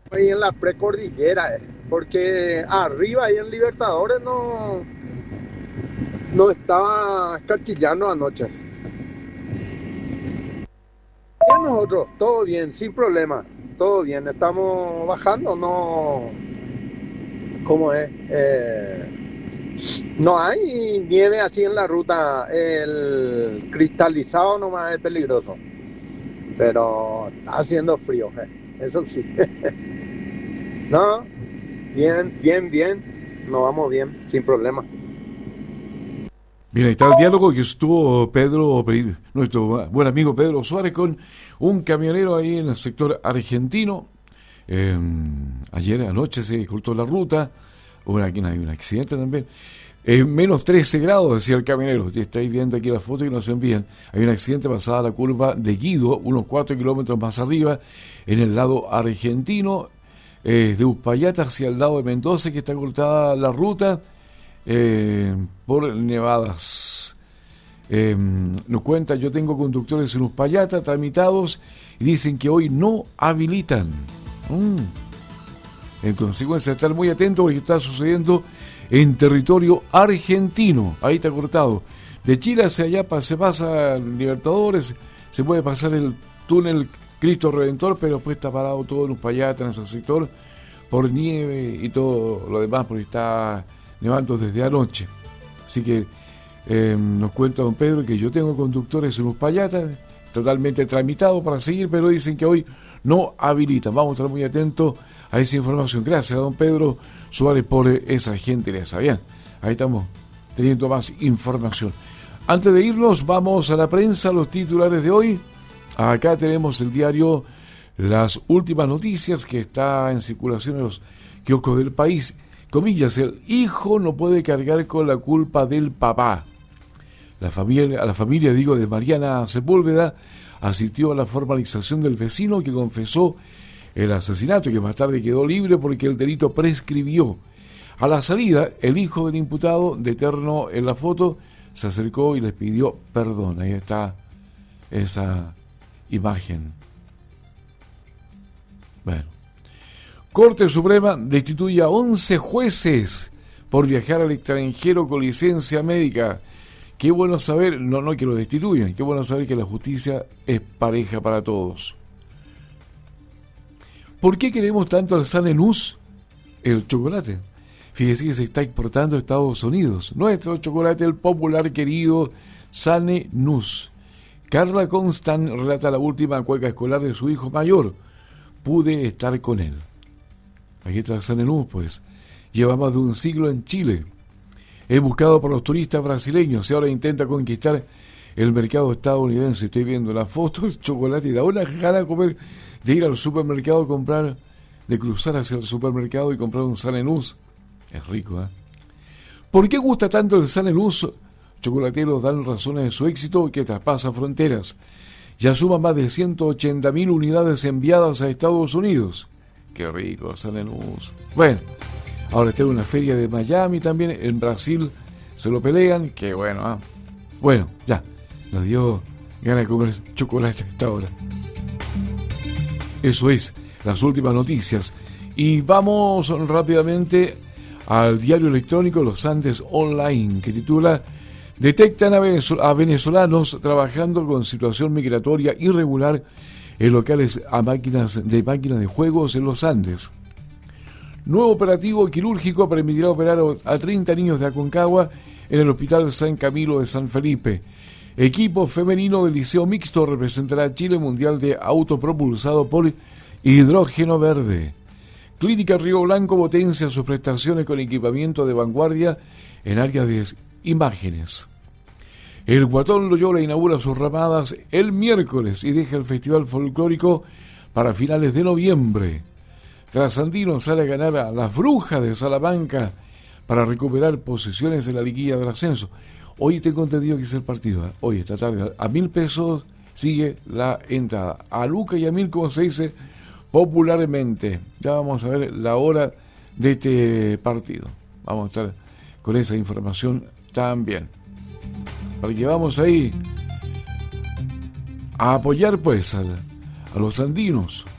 ahí en la precordillera, porque arriba ahí en Libertadores no estaba escarchillando anoche. Bien nosotros, todo bien, sin problema, todo bien, estamos bajando, no, ¿cómo es? No hay nieve así en la ruta, el cristalizado nomás es peligroso, pero está haciendo frío, eso sí. No, bien, bien, bien, nos vamos bien, sin problema. Bien, ahí está el diálogo que estuvo nuestro buen amigo Pedro Suárez con un camionero ahí en el sector argentino. Ayer anoche se cortó la ruta, aquí hay un accidente también. Menos 13 grados, decía el camionero. Estáis viendo aquí la foto que nos envían. Hay un accidente pasada la curva de Guido, unos 4 kilómetros más arriba, en el lado argentino, de Uspallata hacia el lado de Mendoza, que está cortada la ruta por nevadas. Nos cuenta, yo tengo conductores en Uspallata tramitados y dicen que hoy no habilitan. En consecuencia, estar muy atento a lo que está sucediendo en territorio argentino. Ahí está cortado. De Chile hacia allá se pasa Libertadores, se puede pasar el túnel Cristo Redentor, pero después está parado todo en Uspallata, en ese sector, por nieve y todo lo demás, porque está nevando desde anoche. Así que nos cuenta don Pedro que yo tengo conductores en Uspallata, totalmente tramitado para seguir, pero dicen que hoy no habilitan. Vamos a estar muy atentos a esa información. Gracias a don Pedro Suárez por esa gentileza. Bien, ahí estamos teniendo más información. Antes de irnos, vamos a la prensa, los titulares de hoy. Acá tenemos el diario Las Últimas Noticias, que está en circulación en los kioscos del país. Comillas, el hijo no puede cargar con la culpa del papá. A la familia de Mariana Sepúlveda asistió a la formalización del vecino que confesó el asesinato y que más tarde quedó libre porque el delito prescribió. A la salida, el hijo del imputado, de terno en la foto, se acercó y les pidió perdón. Ahí está esa imagen. Bueno. Corte Suprema destituye a 11 jueces por viajar al extranjero con licencia médica. Qué bueno saber, no que lo destituyan, qué bueno saber que la justicia es pareja para todos. ¿Por qué queremos tanto al Sane Nus? El chocolate. Fíjese que se está exportando a Estados Unidos. Nuestro chocolate, el popular querido Sane Nus. Carla Constant relata la última cueca escolar de su hijo mayor. Pude estar con él. Aquí está Sane Nus, pues. Lleva más de un siglo en Chile. Es buscado por los turistas brasileños y ahora intenta conquistar el mercado estadounidense. Estoy viendo la foto, el chocolate, y da una gana de comer, de ir al supermercado a comprar, de cruzar hacia el supermercado y comprar un Sane Nus. Es rico, ¿eh? ¿Por qué gusta tanto el Sane Nus? Chocolateros dan razones de su éxito que traspasa fronteras. Ya suma más de 180.000 unidades enviadas a Estados Unidos. Qué rico el Sane Nus. Bueno, ahora está en una feria de Miami también, en Brasil se lo pelean, qué bueno, ¿eh? Bueno, ya, nos dio ganas de comer chocolate a esta hora. Eso es, las últimas noticias. Y vamos rápidamente al diario electrónico Los Andes Online, que titula: detectan a venezolanos trabajando con situación migratoria irregular en locales a máquinas de juegos en los Andes. Nuevo operativo quirúrgico permitirá operar a 30 niños de Aconcagua en el Hospital San Camilo de San Felipe. Equipo femenino del Liceo Mixto representará a Chile Mundial de autopropulsado por hidrógeno verde. Clínica Río Blanco potencia sus prestaciones con equipamiento de vanguardia en áreas de imágenes. El Guatón Loyola inaugura sus ramadas el miércoles y deja el Festival Folclórico para finales de noviembre. Trasandino sale a ganar a las Brujas de Salamanca para recuperar posiciones en la liguilla del ascenso. Hoy tengo entendido que es el partido, ¿eh? Hoy, esta tarde, a 1.000 pesos sigue la entrada. A Luca y a 1.000, como se dice popularmente. Ya vamos a ver la hora de este partido. Vamos a estar con esa información también. Para que vamos ahí a apoyar pues a los andinos.